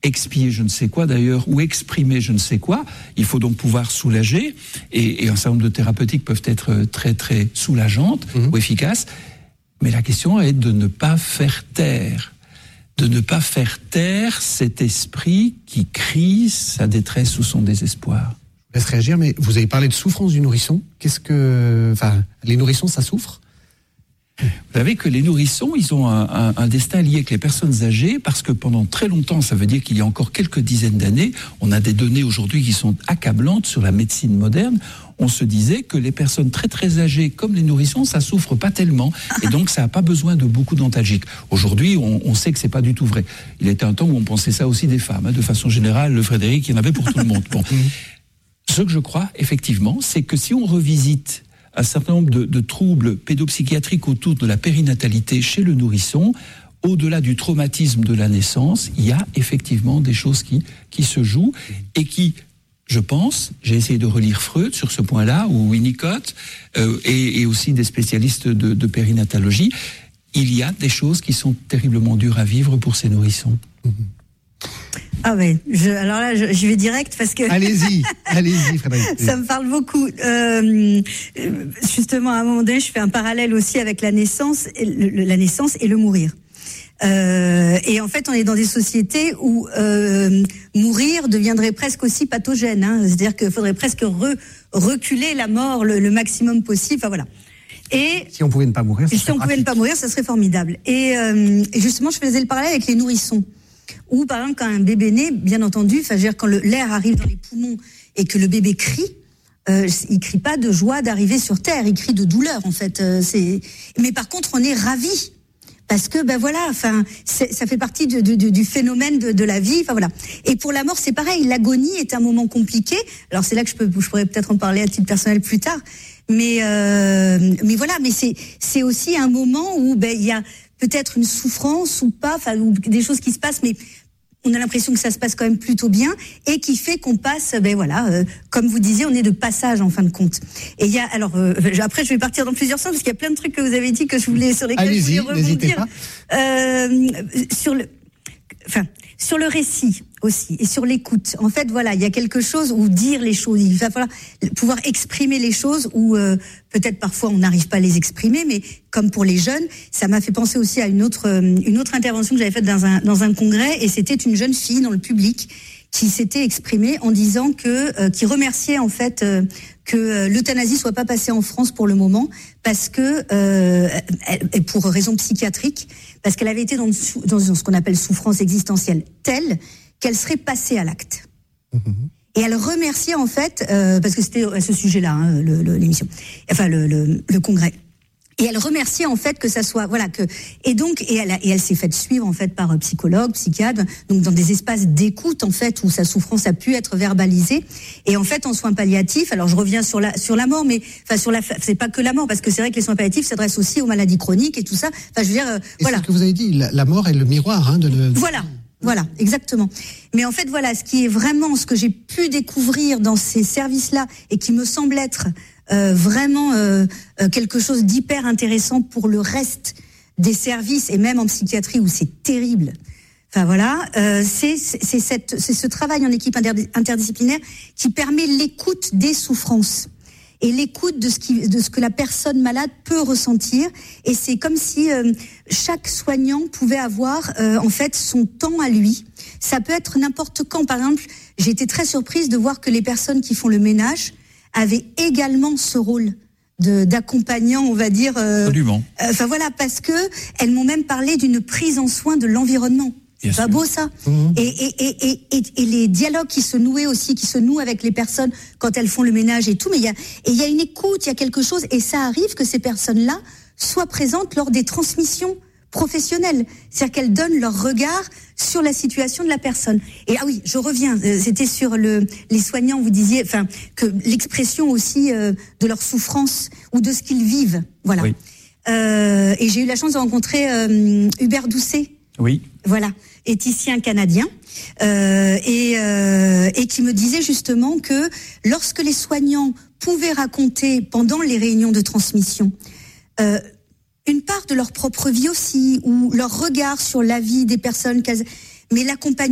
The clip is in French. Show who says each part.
Speaker 1: expier je ne sais quoi d'ailleurs, ou exprimer je ne sais quoi. Il faut donc pouvoir soulager, et un certain nombre de thérapeutiques peuvent être très très soulageantes ou efficaces. Mais la question est de ne pas faire taire. De ne pas faire taire cet esprit qui crie sa détresse ou son désespoir.
Speaker 2: Je laisse réagir, mais vous avez parlé de souffrance du nourrisson. Les nourrissons, ça souffre ?
Speaker 1: Vous savez que les nourrissons, ils ont un destin lié avec les personnes âgées, parce que pendant très longtemps, ça veut dire qu'il y a encore quelques dizaines d'années, on a des données aujourd'hui qui sont accablantes sur la médecine moderne. On se disait que les personnes très très âgées, comme les nourrissons, ça souffre pas tellement, et donc ça n'a pas besoin de beaucoup d'antalgiques. Aujourd'hui, on sait que c'est pas du tout vrai. Il était un temps où on pensait ça aussi des femmes. De façon générale, le Frédéric, il y en avait pour tout le monde. Bon. Ce que je crois, effectivement, c'est que si on revisite un certain nombre de troubles pédopsychiatriques autour de la périnatalité chez le nourrisson, au-delà du traumatisme de la naissance, il y a effectivement des choses qui se jouent et qui, je pense, j'ai essayé de relire Freud sur ce point-là, ou Winnicott, et aussi des spécialistes de périnatologie, il y a des choses qui sont terriblement dures à vivre pour ces nourrissons.
Speaker 3: Ah ouais, alors là, je vais direct parce que...
Speaker 2: Allez-y, Frédéric.
Speaker 3: Ça me parle beaucoup. Justement, à un moment donné, je fais un parallèle aussi avec la naissance et le mourir. Et en fait, on est dans des sociétés où mourir deviendrait presque aussi pathogène. C'est-à-dire qu'il faudrait presque reculer la mort le maximum possible. Enfin voilà. Et
Speaker 2: si on pouvait ne pas mourir,
Speaker 3: ça serait formidable. Et justement, je faisais le parallèle avec les nourrissons. Ou par exemple, quand un bébé naît, bien entendu, quand l'air arrive dans les poumons et que le bébé crie, il crie pas de joie d'arriver sur Terre, il crie de douleur en fait. Mais par contre, on est ravis. Parce que ça fait partie du phénomène de la vie. Enfin voilà. Et pour la mort, c'est pareil. L'agonie est un moment compliqué. Alors c'est là que je pourrais peut-être en parler à titre personnel plus tard. Mais voilà. Mais c'est aussi un moment où il y a peut-être une souffrance ou pas, ou des choses qui se passent, mais on a l'impression que ça se passe quand même plutôt bien et qui fait qu'on passe, comme vous disiez, on est de passage en fin de compte. Et il y a, après je vais partir dans plusieurs sens parce qu'il y a plein de trucs que vous avez dit sur lesquels je voulais rebondir. Sur le récit aussi et sur l'écoute. En fait, voilà, il y a quelque chose où dire les choses, il va falloir pouvoir exprimer les choses où peut-être parfois on n'arrive pas à les exprimer, mais comme pour les jeunes, ça m'a fait penser aussi à une autre intervention que j'avais faite dans un congrès, et c'était une jeune fille dans le public qui s'était exprimée en disant qui remerciait en fait que l'euthanasie soit pas passée en France pour le moment, parce que pour raisons psychiatriques, parce qu'elle avait été dans ce qu'on appelle souffrance existentielle telle qu'elle serait passée à l'acte. Et elle remerciait en fait, parce que c'était à ce sujet-là, l'émission, enfin le congrès. Et elle remerciait en fait que ça soit et elle s'est faite suivre en fait par psychologue, psychiatre, donc dans des espaces d'écoute en fait où sa souffrance a pu être verbalisée. Et en fait en soins palliatifs, alors je reviens sur la mort, mais c'est pas que la mort, parce que c'est vrai que les soins palliatifs s'adressent aussi aux maladies chroniques et tout ça. Enfin je veux dire
Speaker 2: voilà. C'est ce que vous avez dit, la mort est le miroir
Speaker 3: Voilà, exactement. Mais en fait, voilà, ce qui est vraiment ce que j'ai pu découvrir dans ces services-là et qui me semble être vraiment quelque chose d'hyper intéressant pour le reste des services, et même en psychiatrie où c'est terrible. Enfin voilà, c'est ce travail en équipe interdisciplinaire qui permet l'écoute des souffrances et l'écoute de ce que la personne malade peut ressentir. Et c'est comme si chaque soignant pouvait avoir en fait son temps à lui. Ça peut être n'importe quand. Par exemple, j'ai été très surprise de voir que les personnes qui font le ménage avaient également ce rôle d'accompagnant, on va dire.
Speaker 1: Absolument.
Speaker 3: Enfin voilà, parce que elles m'ont même parlé d'une prise en soin de l'environnement. C'est pas beau ça. Et les dialogues qui se nouent avec les personnes quand elles font le ménage et tout, mais il y a une écoute, il y a quelque chose, et ça arrive que ces personnes-là soient présentes lors des transmissions professionnelles, c'est-à-dire qu'elles donnent leur regard sur la situation de la personne. Et ah oui, je reviens, c'était sur les soignants, vous disiez, enfin que l'expression aussi de leur souffrance ou de ce qu'ils vivent, voilà. Oui. Et j'ai eu la chance de rencontrer Hubert Doucet.
Speaker 1: Oui.
Speaker 3: Voilà, éthicien canadien, et qui me disait justement que lorsque les soignants pouvaient raconter pendant les réunions de transmission une part de leur propre vie aussi, ou leur regard sur la vie des personnes, mais l'accompagnement